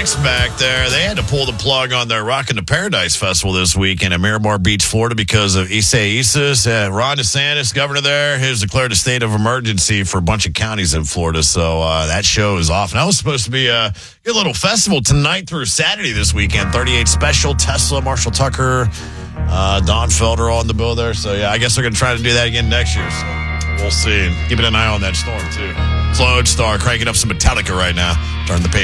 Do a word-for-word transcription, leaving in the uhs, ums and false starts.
X back there, they had to pull the plug on their Rockin' to Paradise Festival this weekend at Miramar Beach, Florida, because of Issa Isis. Uh, Ron DeSantis, governor there, has declared a state of emergency for a bunch of counties in Florida. So uh, that show is off. And that was supposed to be a good little festival tonight through Saturday this weekend. thirty-eight Special, Tesla, Marshall Tucker, uh, Don Felder all in the bill there. So, yeah, I guess they're going to try to do that again next year. So we'll see. Keeping an eye on that storm, too. Lodestar cranking up some Metallica right now. Turn the page.